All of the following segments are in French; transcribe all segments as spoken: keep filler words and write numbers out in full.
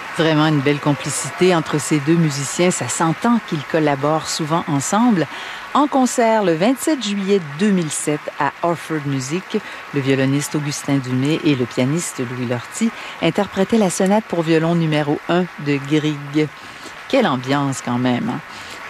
Vraiment une belle complicité entre ces deux musiciens. Ça s'entend qu'ils collaborent souvent ensemble. En concert le vingt-sept juillet deux mille sept à Orford Music, le violoniste Augustin Dumay et le pianiste Louis Lortie interprétaient la sonate pour violon numéro un de Grieg. Quelle ambiance quand même, hein?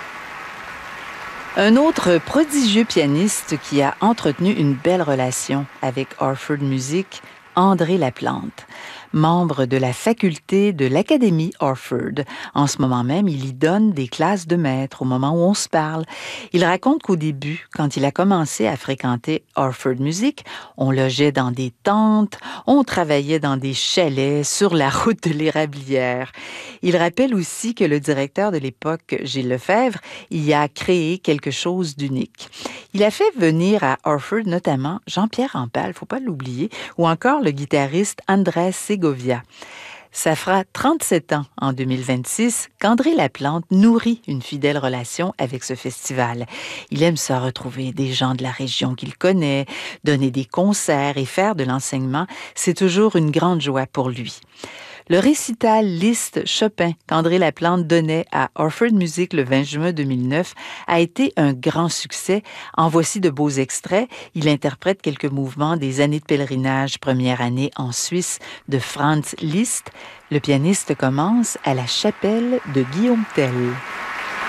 Un autre prodigieux pianiste qui a entretenu une belle relation avec Orford Music, André Laplante, membre de la faculté de l'Académie Orford. En ce moment même, il y donne des classes de maître au moment où on se parle. Il raconte qu'au début, quand il a commencé à fréquenter Orford Music, on logeait dans des tentes, on travaillait dans des chalets sur la route de l'Érablière. Il rappelle aussi que le directeur de l'époque, Gilles Lefebvre, y a créé quelque chose d'unique. Il a fait venir à Orford notamment Jean-Pierre Rampal, faut pas l'oublier, ou encore le guitariste Andrés Segovia. Ça fera trente-sept ans, en deux mille vingt-six, qu'André Laplante nourrit une fidèle relation avec ce festival. Il aime ça retrouver des gens de la région qu'il connaît, donner des concerts et faire de l'enseignement. C'est toujours une grande joie pour lui. Le récital Liszt Chopin qu'André Laplante donnait à Orford Music le vingt juin deux mille neuf a été un grand succès. En voici de beaux extraits. Il interprète quelques mouvements des années de pèlerinage, première année en Suisse de Franz Liszt. Le pianiste commence à la chapelle de Guillaume Tell.